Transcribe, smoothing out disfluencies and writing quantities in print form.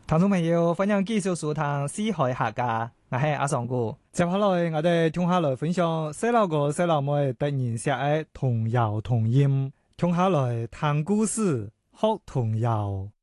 聽眾朋友，歡迎繼續收聽《四海客家》，我係阿尚哥。接下來我哋聽下來分享細路哥細路妹突然寫嘅童謠童謠，聽下來談故事學童謠。